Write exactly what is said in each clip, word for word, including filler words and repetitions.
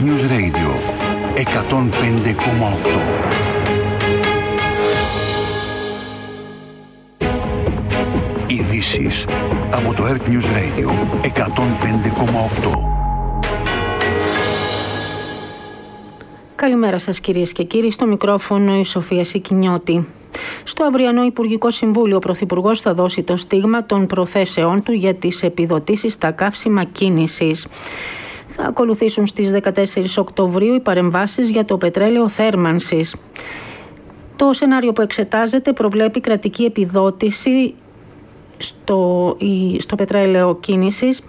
Earth News Radio εκατόν πέντε κόμμα οκτώ. Ειδήσεις από το Earth News Radio εκατόν πέντε κόμμα οκτώ. Καλημέρα σας κυρίες και κύριοι, στο μικρόφωνο η Σοφία Σικινιώτη. Στο αυριανό Υπουργικό Συμβούλιο ο Πρωθυπουργός θα δώσει το στίγμα των προθέσεών του για τις επιδοτήσεις στα καύσιμα κίνησης. Θα ακολουθήσουν στις δεκατέσσερις Οκτωβρίου οι παρεμβάσεις για το πετρέλαιο θέρμανσης. Το σενάριο που εξετάζεται προβλέπει κρατική επιδότηση στο, στο πετρέλαιο κίνησης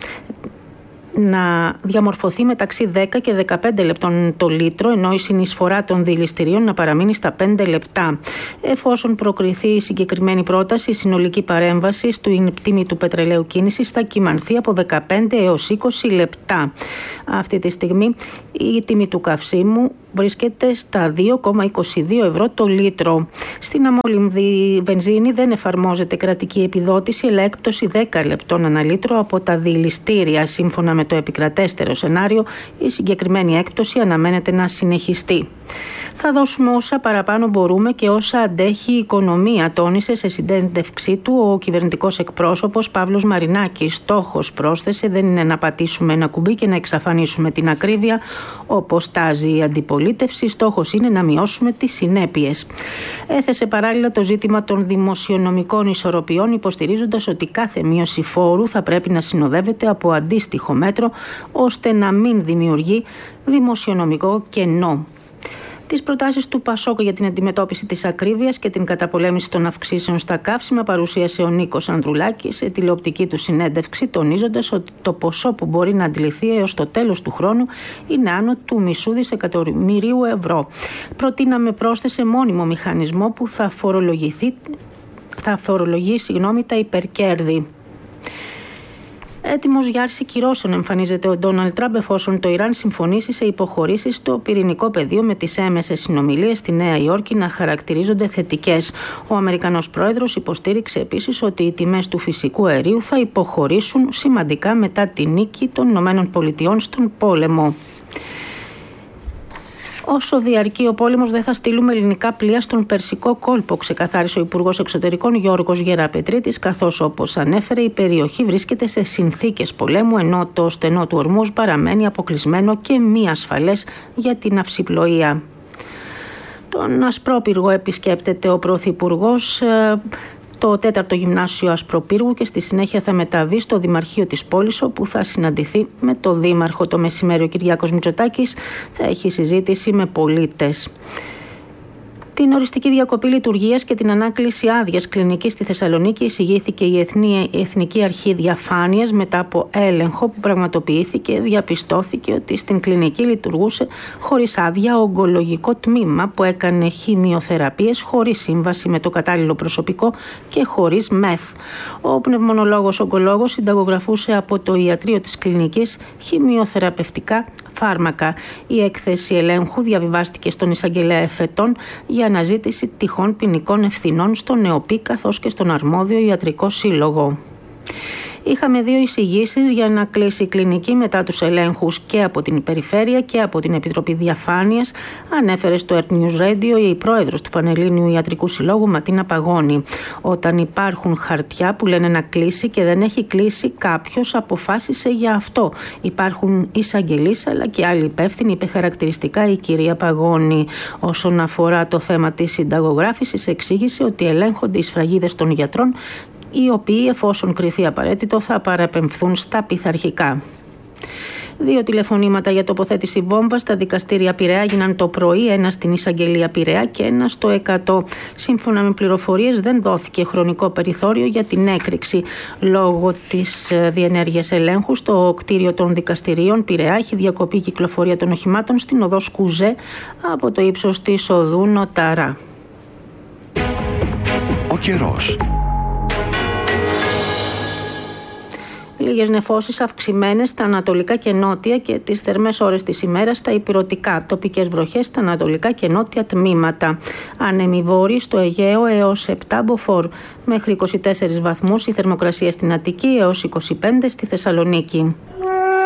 να διαμορφωθεί μεταξύ δέκα και δεκαπέντε λεπτών το λίτρο, ενώ η συνεισφορά των δηληστηρίων να παραμείνει στα πέντε λεπτά. Εφόσον προκριθεί η συγκεκριμένη πρόταση, η συνολική παρέμβαση στην τιμή του πετρελαίου κίνησης θα κυμανθεί από δεκαπέντε έως είκοσι λεπτά. Αυτή τη στιγμή η τιμή του καυσίμου βρίσκεται στα δύο κόμμα είκοσι δύο ευρώ το λίτρο. Στην αμόλυμβη βενζίνη δεν εφαρμόζεται κρατική επιδότηση, αλλά έκπτωση δέκα λεπτών ανά λίτρο από τα δηληστήρια. Σύμφωνα με το επικρατέστερο σενάριο, η συγκεκριμένη έκπτωση αναμένεται να συνεχιστεί. Θα δώσουμε όσα παραπάνω μπορούμε και όσα αντέχει η οικονομία, τόνισε σε συνέντευξή του ο κυβερνητικός εκπρόσωπος Παύλος Μαρινάκης. Στόχος, πρόσθεσε, δεν είναι να πατήσουμε ένα κουμπί και να εξαφανίσουμε την ακρίβεια όπως τάζει η αντιπολίτευση. Στόχος είναι να μειώσουμε τις συνέπειες. Έθεσε παράλληλα το ζήτημα των δημοσιονομικών ισορροπιών, υποστηρίζοντας ότι κάθε μείωση φόρου θα πρέπει να συνοδεύεται από αντίστοιχο μέτρο, ώστε να μην δημιουργεί δημοσιονομικό κενό. Τις προτάσεις του Πασόκ για την αντιμετώπιση της ακρίβειας και την καταπολέμηση των αυξήσεων στα καύσιμα παρουσίασε ο Νίκος Ανδρουλάκης σε τηλεοπτική του συνέντευξη, τονίζοντας ότι το ποσό που μπορεί να αντληθεί έως το τέλος του χρόνου είναι άνω του μισού δισεκατομμυρίου ευρώ. Προτείναμε, πρόσθεσε, μόνιμο μηχανισμό που θα φορολογηθεί, θα φορολογεί συγγνώμη, τα υπερκέρδη. Έτοιμος για άρση κυρώσεων εμφανίζεται ο Ντόναλντ Τραμπ εφόσον το Ιράν συμφωνήσει σε υποχωρήσεις στο πυρηνικό πεδίο, με τις έμεσες συνομιλίες στη Νέα Υόρκη να χαρακτηρίζονται θετικές. Ο Αμερικανός πρόεδρος υποστήριξε επίσης ότι οι τιμές του φυσικού αερίου θα υποχωρήσουν σημαντικά μετά τη νίκη των Ηνωμένων Πολιτειών στον πόλεμο. Όσο διαρκεί ο πόλεμος, δεν θα στείλουμε ελληνικά πλοία στον Περσικό κόλπο, ξεκαθάρισε ο Υπουργός Εξωτερικών Γιώργος Γεραπετρίτης, καθώς, όπως ανέφερε, η περιοχή βρίσκεται σε συνθήκες πολέμου, ενώ το στενό του ορμούς παραμένει αποκλεισμένο και μη ασφαλές για την ναυσιπλοεία. Τον Ασπρόπυργο επισκέπτεται ο Πρωθυπουργός, το τέταρτο γυμνάσιο Ασπροπύργου, και στη συνέχεια θα μεταβεί στο Δημαρχείο της πόλης, όπου θα συναντηθεί με το Δήμαρχο. Το μεσημέρι ο Κυριάκος Μητσοτάκης θα έχει συζήτηση με πολίτες. Την οριστική διακοπή λειτουργίας και την ανάκληση άδειας κλινικής στη Θεσσαλονίκη εισηγήθηκε η, Εθνή, η Εθνική Αρχή Διαφάνειας. Μετά από έλεγχο που πραγματοποιήθηκε, διαπιστώθηκε ότι στην κλινική λειτουργούσε χωρίς άδεια ογκολογικό τμήμα που έκανε χημειοθεραπείες χωρίς σύμβαση με το κατάλληλο προσωπικό και χωρίς μεθ. Ο πνευμονολόγος ογκολόγος συνταγογραφούσε από το ιατρείο της κλινικής χημειοθεραπευτικά φάρμακα. Η έκθεση ελέγχου διαβιβάστηκε στον εισαγγελέα εφετών για αναζήτηση τυχόν ποινικών ευθυνών στον ΕΟΠΗ καθώς και στον αρμόδιο ιατρικό σύλλογο. Είχαμε δύο εισηγήσεις για να κλείσει η κλινική μετά τους ελέγχους και από την Περιφέρεια και από την Επιτροπή Διαφάνειας, ανέφερε στο Earth News Radio η πρόεδρος του Πανελλήνιου Ιατρικού Συλλόγου Ματίνα Παγώνη. Όταν υπάρχουν χαρτιά που λένε να κλείσει και δεν έχει κλείσει, κάποιος αποφάσισε για αυτό. Υπάρχουν εισαγγελείς αλλά και άλλοι υπεύθυνοι, είπε χαρακτηριστικά η κυρία Παγώνη. Όσον αφορά το θέμα της συνταγογράφησης, εξήγησε ότι ελέγχονται οι σφραγίδες των γιατρών, οι οποίοι, εφόσον κριθεί απαραίτητο, θα παραπεμφθούν στα πειθαρχικά. Δύο τηλεφωνήματα για τοποθέτηση βόμβας στα δικαστήρια Πειραιά έγιναν το πρωί, ένα στην εισαγγελία Πειραιά και ένα στο εκατό. Σύμφωνα με πληροφορίες, δεν δόθηκε χρονικό περιθώριο για την έκρηξη. Λόγω της διενέργειας ελέγχου στο κτίριο των δικαστηρίων Πειραιά έχει διακοπεί η κυκλοφορία των οχημάτων στην οδό Σκουζέ από το ύψος της οδού Νοταρά. Ο καιρός. Λίγες νεφώσεις αυξημένες στα ανατολικά και νότια και τις θερμές ώρες της ημέρας στα ηπειρωτικά. Τοπικές βροχές στα ανατολικά και νότια τμήματα. Άνεμοι βόρειοι στο Αιγαίο έως επτά μποφόρ. Μέχρι είκοσι τέσσερις βαθμούς η θερμοκρασία στην Αττική έως είκοσι πέντε στη Θεσσαλονίκη.